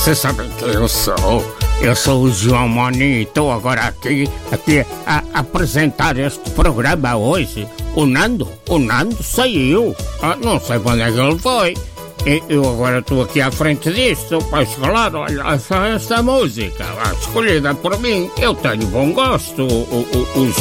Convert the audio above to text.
Você sabe quem eu sou? Eu sou o João Moni, estou agora aqui a apresentar este programa hoje. O Nando saiu. Não sei quando é que ele foi. Eu agora estou aqui à frente disto para escalar, olha só esta música, escolhida por mim. Eu tenho bom gosto, os